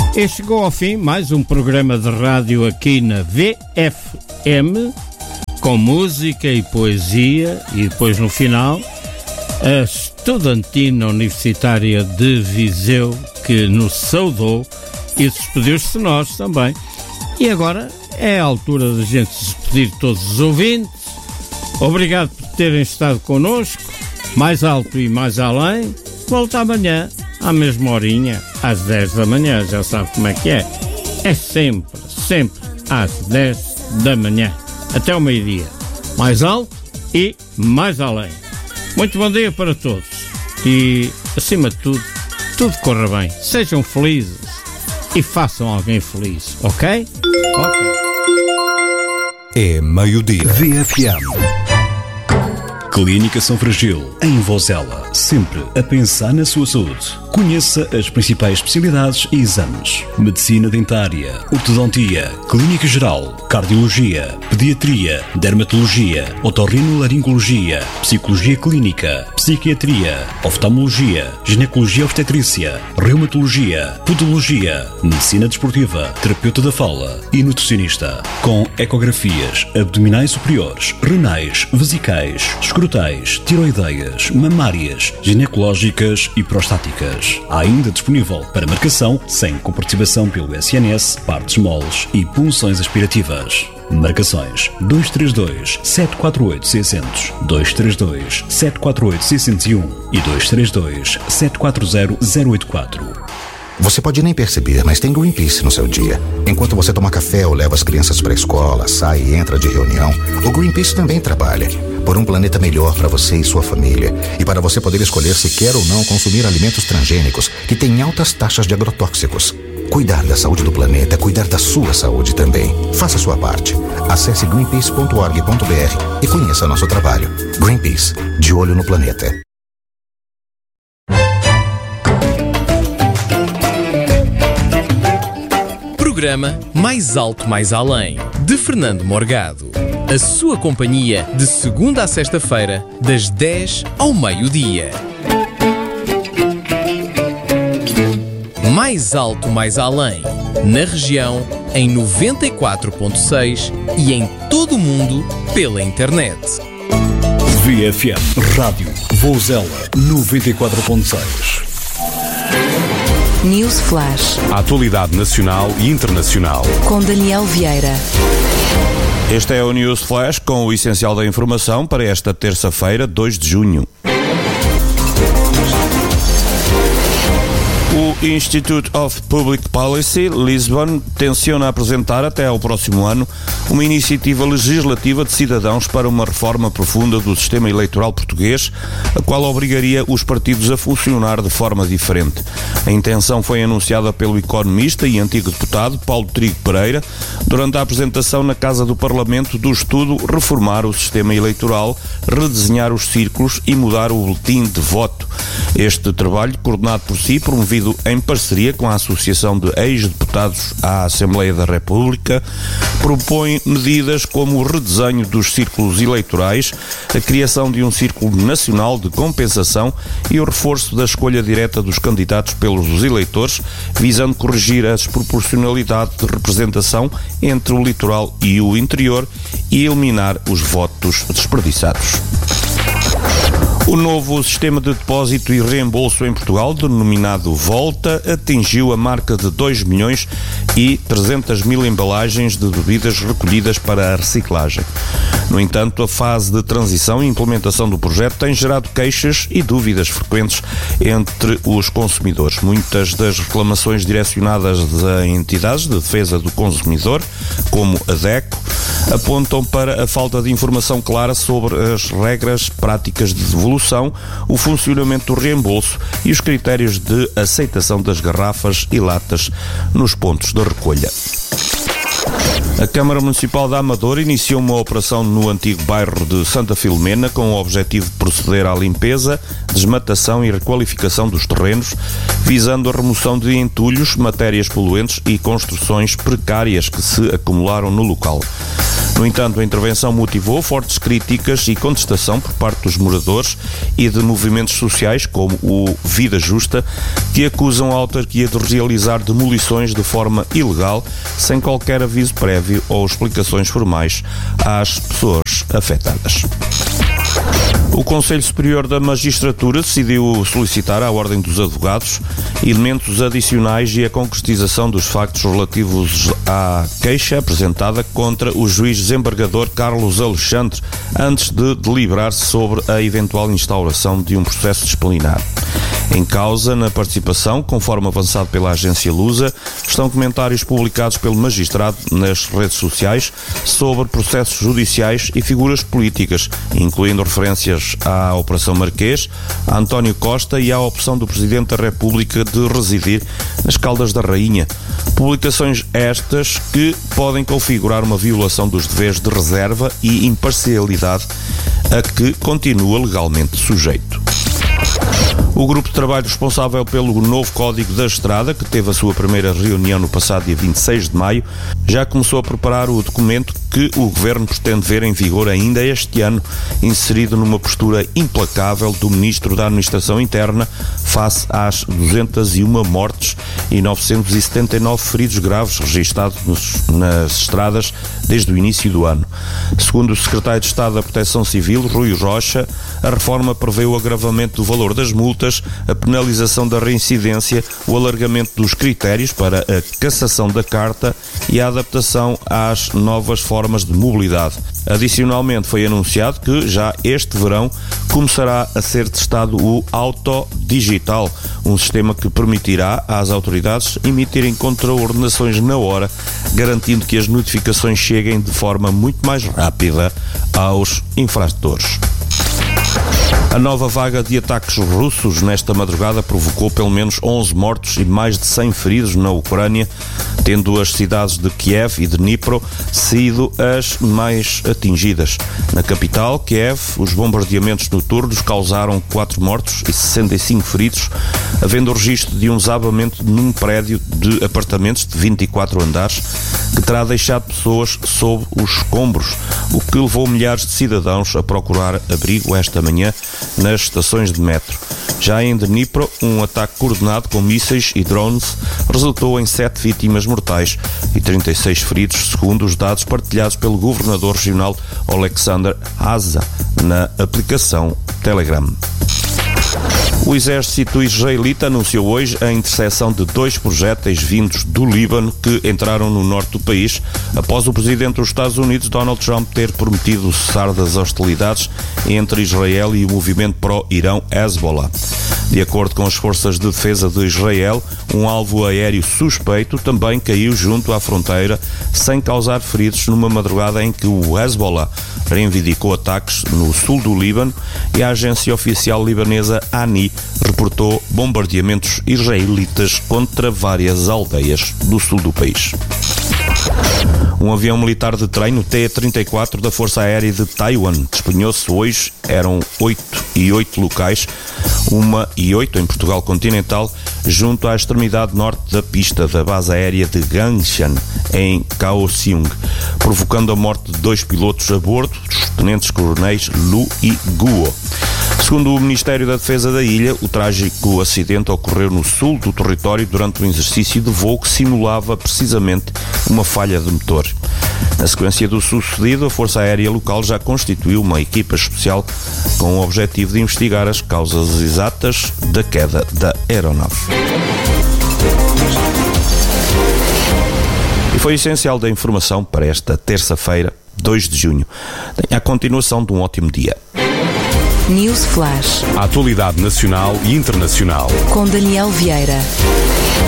E chegou ao fim mais um programa de rádio aqui na VFM, com música e poesia, e depois no final a estudantina universitária de Viseu que nos saudou e despediu-se de nós também. E agora é a altura de a gente se despedir de todos os ouvintes. Obrigado por terem estado connosco, mais alto e mais além. Volta amanhã à mesma horinha, às 10 da manhã, já sabe como é que é. É sempre às 10 da manhã, até ao meio-dia. Mais alto e mais além. Muito bom dia para todos. E, acima de tudo, tudo corra bem. Sejam felizes e façam alguém feliz, ok? Ok. É meio-dia. VFM. Clínica São Fragil, em Vozela, sempre a pensar na sua saúde. Conheça as principais especialidades e exames: medicina dentária, ortodontia, clínica geral, cardiologia, pediatria, dermatologia, otorrinolaringologia, psicologia clínica, psiquiatria, oftalmologia, ginecologia obstetrícia, reumatologia, podologia, medicina desportiva, terapeuta da fala e nutricionista. Com ecografias abdominais superiores, renais, vesicais, escrotais, tiroideias, mamárias, ginecológicas e prostáticas. Há ainda disponível para marcação, sem comparticipação pelo SNS, partes moles e punções aspirativas. Marcações 232-748-600, 232-748-601 e 232-740-084. Você pode nem perceber, mas tem Greenpeace no seu dia. Enquanto você toma café ou leva as crianças para a escola, sai e entra de reunião, o Greenpeace também trabalha por um planeta melhor para você e sua família, e para você poder escolher se quer ou não consumir alimentos transgênicos que têm altas taxas de agrotóxicos. Cuidar da saúde do planeta é cuidar da sua saúde também. Faça a sua parte. Acesse greenpeace.org.br e conheça nosso trabalho. Greenpeace, de olho no planeta. Programa Mais Alto Mais Além, de Fernando Morgado. A sua companhia de segunda a sexta-feira, das 10 ao meio-dia. Mais Alto Mais Além, na região, em 94.6 e em todo o mundo pela internet. VFM Rádio Vozela 94.6. News Flash. A atualidade nacional e internacional. Com Daniel Vieira. Este é o News Flash com o essencial da informação para esta terça-feira, 2 de junho. O Institute of Public Policy, Lisbon, tenciona apresentar até ao próximo ano uma iniciativa legislativa de cidadãos para uma reforma profunda do sistema eleitoral português, a qual obrigaria os partidos a funcionar de forma diferente. A intenção foi anunciada pelo economista e antigo deputado Paulo Trigo Pereira durante a apresentação na Casa do Parlamento do estudo Reformar o Sistema Eleitoral, Redesenhar os Círculos e Mudar o Boletim de Voto. Este trabalho, coordenado por si, promovido em parceria com a Associação de Ex-Deputados à Assembleia da República, propõe medidas como o redesenho dos círculos eleitorais, a criação de um círculo nacional de compensação e o reforço da escolha direta dos candidatos pelos eleitores, visando corrigir a desproporcionalidade de representação entre o litoral e o interior e eliminar os votos desperdiçados. O novo sistema de depósito e reembolso em Portugal, denominado Volta, atingiu a marca de 2.300.000 embalagens de bebidas recolhidas para a reciclagem. No entanto, a fase de transição e implementação do projeto tem gerado queixas e dúvidas frequentes entre os consumidores. Muitas das reclamações direcionadas a entidades de defesa do consumidor, como a DECO, apontam para a falta de informação clara sobre as regras práticas de devolução, o funcionamento do reembolso e os critérios de aceitação das garrafas e latas nos pontos de recolha. A Câmara Municipal da Amadora iniciou uma operação no antigo bairro de Santa Filomena com o objetivo de proceder à limpeza, desmatação e requalificação dos terrenos, visando a remoção de entulhos, matérias poluentes e construções precárias que se acumularam no local. No entanto, a intervenção motivou fortes críticas e contestação por parte dos moradores e de movimentos sociais como o Vida Justa, que acusam a autarquia de realizar demolições de forma ilegal, sem qualquer aviso prévio ou explicações formais às pessoas afetadas. O Conselho Superior da Magistratura decidiu solicitar à Ordem dos Advogados elementos adicionais e a concretização dos factos relativos à queixa apresentada contra o juiz desembargador Carlos Alexandre antes de deliberar sobre a eventual instauração de um processo disciplinar. Em causa, na participação, conforme avançado pela agência Lusa, estão comentários publicados pelo magistrado nas redes sociais sobre processos judiciais e figuras políticas, incluindo referências à Operação Marquês, a António Costa e à opção do Presidente da República de residir nas Caldas da Rainha. Publicações estas que podem configurar uma violação dos deveres de reserva e imparcialidade a que continua legalmente sujeito. O grupo de trabalho responsável pelo novo Código da Estrada, que teve a sua primeira reunião no passado dia 26 de maio, já começou a preparar o documento que o Governo pretende ver em vigor ainda este ano, inserido numa postura implacável do Ministro da Administração Interna face às 201 mortes e 979 feridos graves registados nas estradas desde o início do ano. Segundo o Secretário de Estado da Proteção Civil, Rui Rocha, a reforma prevê o agravamento do valor das multas, a penalização da reincidência, o alargamento dos critérios para a cassação da carta e a adaptação às novas formas de mobilidade. Adicionalmente, foi anunciado que já este verão começará a ser testado o Auto Digital, um sistema que permitirá às autoridades emitirem contraordenações na hora, garantindo que as notificações cheguem de forma muito mais rápida aos infratores. A nova vaga de ataques russos nesta madrugada provocou pelo menos 11 mortos e mais de 100 feridos na Ucrânia, tendo as cidades de Kiev e de Dnipro sido as mais atingidas. Na capital, Kiev, os bombardeamentos noturnos causaram 4 mortos e 65 feridos, havendo o registro de um desabamento num prédio de apartamentos de 24 andares, que terá deixado pessoas sob os escombros, o que levou milhares de cidadãos a procurar abrigo esta manhã nas estações de metro. Já em Dnipro, um ataque coordenado com mísseis e drones resultou em 7 vítimas mortais e 36 feridos, segundo os dados partilhados pelo governador regional Oleksandr Aza na aplicação Telegram. O exército israelita anunciou hoje a intercepção de 2 projéteis vindos do Líbano que entraram no norte do país após o presidente dos Estados Unidos, Donald Trump, ter prometido o cessar das hostilidades entre Israel e o movimento pró-Irão Hezbollah. De acordo com as forças de defesa de Israel, um alvo aéreo suspeito também caiu junto à fronteira sem causar feridos numa madrugada em que o Hezbollah reivindicou ataques no sul do Líbano e a agência oficial libanesa ANI reportou bombardeamentos israelitas contra várias aldeias do sul do país. Um avião militar de treino T-34 da Força Aérea de Taiwan despenhou-se hoje. Eram 8 e 8 locais, 1 e 8 em Portugal continental, junto à extremidade norte da pista da base aérea de Gangshan, em Kaohsiung, provocando a morte de 2 pilotos a bordo, os tenentes-coronéis Lu e Guo. Segundo o Ministério da Defesa da ilha, o trágico acidente ocorreu no sul do território durante um exercício de voo que simulava precisamente uma falha de motor. Na sequência do sucedido, a Força Aérea local já constituiu uma equipa especial com o objetivo de investigar as causas exatas da queda da aeronave. E foi essencial da informação para esta terça-feira, 2 de junho. Tenha a continuação de um ótimo dia. News Flash. A atualidade nacional e internacional. Com Daniel Vieira.